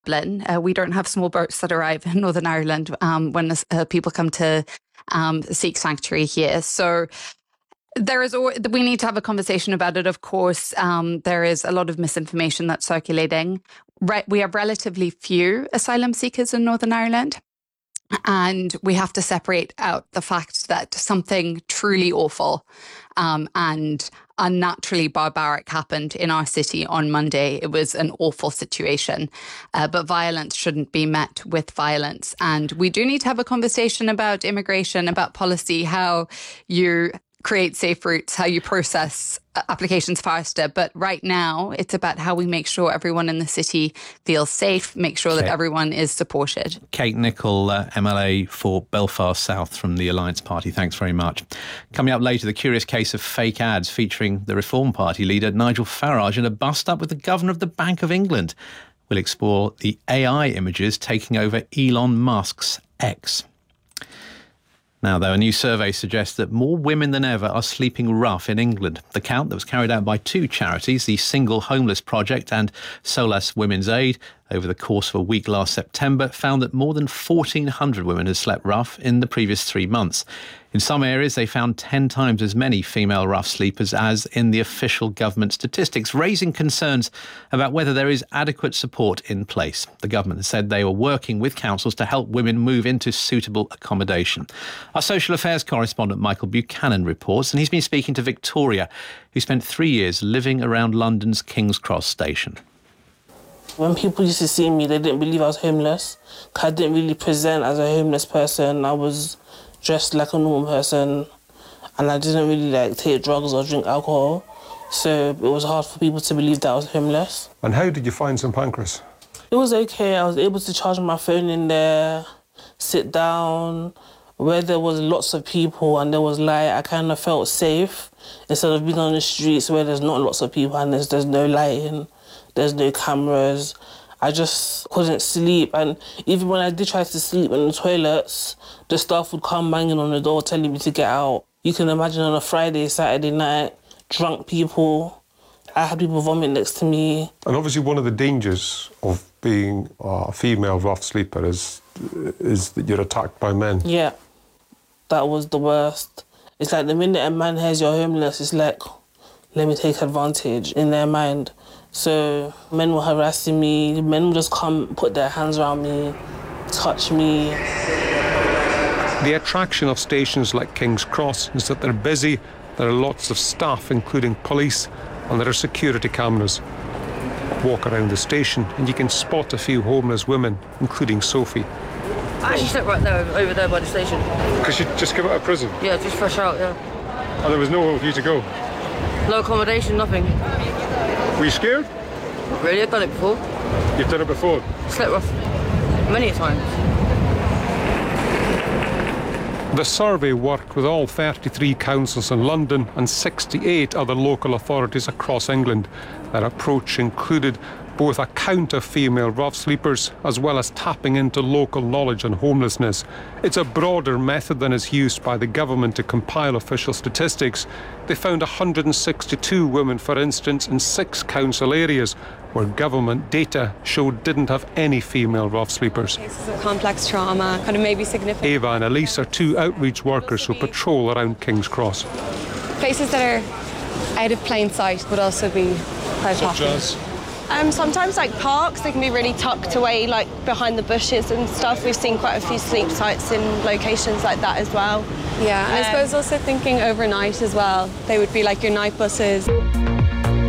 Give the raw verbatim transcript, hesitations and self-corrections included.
Dublin. Uh, we don't have small boats that arrive in Northern Ireland um, when uh, people come to um, seek sanctuary here. So there is, we need to have a conversation about it, of course. Um, there is a lot of misinformation that's circulating. Right, we have relatively few asylum seekers in Northern Ireland. And we have to separate out the fact that something truly awful um, and unnaturally barbaric happened in our city on Monday. It was an awful situation, uh, but violence shouldn't be met with violence. And we do need to have a conversation about immigration, about policy, how you create safe routes, how you process applications faster. But right now, it's about how we make sure everyone in the city feels safe, make sure okay. that everyone is supported. Kate Nicholl, uh, M L A for Belfast South from the Alliance Party. Thanks very much. Coming up later, the curious case of fake ads featuring the Reform Party leader Nigel Farage in a bust-up with the Governor of the Bank of England. We'll explore the A I images taking over Elon Musk's X. Now, though, a new survey suggests that more women than ever are sleeping rough in England. The count that was carried out by two charities, the Single Homeless Project and Solas Women's Aid, over the course of a week last September, found that more than fourteen hundred women had slept rough in the previous three months. In some areas, they found ten times as many female rough sleepers as in the official government statistics, raising concerns about whether there is adequate support in place. The government has said they were working with councils to help women move into suitable accommodation. Our social affairs correspondent Michael Buchanan reports, and he's been speaking to Victoria, who spent three years living around London's King's Cross station. When people used to see me, they didn't believe I was homeless. I didn't really present as a homeless person. I was dressed like a normal person, and I didn't really like take drugs or drink alcohol. So it was hard for people to believe that I was homeless. And how did you find St Pancras? It was okay. I was able to charge my phone in there, sit down. Where there was lots of people and there was light, I kind of felt safe instead of being on the streets where there's not lots of people and there's, there's no lighting. There's no cameras. I just couldn't sleep. And even when I did try to sleep in the toilets, the staff would come banging on the door telling me to get out. You can imagine on a Friday, Saturday night, drunk people. I had people vomit next to me. And obviously one of the dangers of being a female rough sleeper is, is that you're attacked by men. Yeah, that was the worst. It's like the minute a man hears you're homeless, it's like, let me take advantage in their mind. So men were harassing me, men would just come, put their hands around me, touch me. The attraction of stations like King's Cross is that they're busy, there are lots of staff, including police, and there are security cameras. Walk around the station and you can spot a few homeless women, including Sophie. I actually slept right there, over there by the station. Because you just came out of prison? Yeah, just fresh out, yeah. And there was nowhere for you to go? No accommodation, nothing. Were you scared? Not really, I've done it before. You've done it before? Slept rough many times. The survey worked with all thirty-three councils in London and sixty-eight other local authorities across England. Their approach included both a count of female rough sleepers as well as tapping into local knowledge on homelessness. It's a broader method than is used by the government to compile official statistics. They found one hundred sixty-two women, for instance, in six council areas where government data showed didn't have any female rough sleepers. Cases of complex trauma, kind of maybe significant. Ava and Elise are two outreach workers who patrol around King's Cross. Places that are out of plain sight would also be quite popular. Um, sometimes like parks, they can be really tucked away like behind the bushes and stuff. We've seen quite a few sleep sites in locations like that as well. Yeah, and um, I suppose um, also thinking overnight as well. They would be like your night buses.